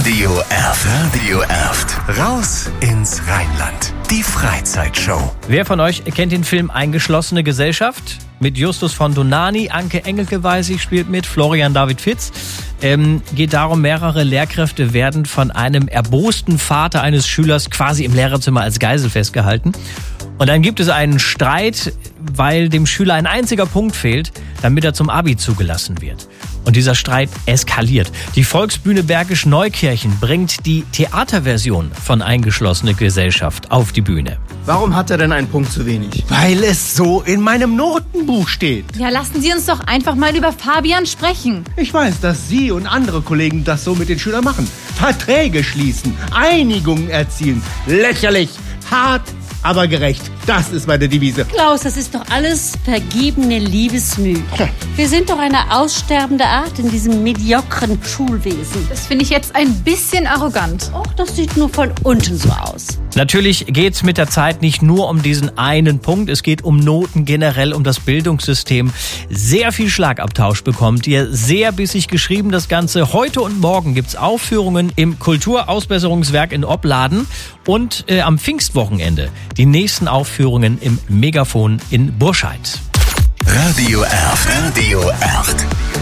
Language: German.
Radio Erft. Radio Erft. Raus ins Rheinland. Die Freizeitshow. Wer von euch kennt den Film Eingeschlossene Gesellschaft? Mit Justus von Donani, Anke Engelke weiß ich, spielt mit, Florian David Fitz. Geht darum, mehrere Lehrkräfte werden von einem erbosten Vater eines Schülers quasi im Lehrerzimmer als Geisel festgehalten. Und dann gibt es einen Streit, weil dem Schüler ein einziger Punkt fehlt, damit er zum Abi zugelassen wird. Und dieser Streit eskaliert. Die Volksbühne Bergisch Neukirchen bringt die Theaterversion von Eingeschlossene Gesellschaft auf die Bühne. Warum hat er denn einen Punkt zu wenig? Weil es so in meinem Notenbuch steht. Ja, lassen Sie uns doch einfach mal über Fabian sprechen. Ich weiß, dass Sie und andere Kollegen das so mit den Schülern machen. Verträge schließen, Einigungen erzielen. Lächerlich, hart, aber gerecht. Das ist meine Devise. Klaus, das ist doch alles vergebene Liebesmüh. Wir sind doch eine aussterbende Art in diesem mediokren Schulwesen. Das finde ich jetzt ein bisschen arrogant. Och, das sieht nur von unten so aus. Natürlich geht es mit der Zeit nicht nur um diesen einen Punkt, es geht um Noten generell, um das Bildungssystem. Sehr viel Schlagabtausch bekommt ihr, sehr bissig geschrieben das Ganze. Heute und morgen gibt's Aufführungen im Kulturausbesserungswerk in Opladen und am Pfingstwochenende die nächsten Aufführungen im Megafon in Burscheid. Radio Erft. Radio Erft.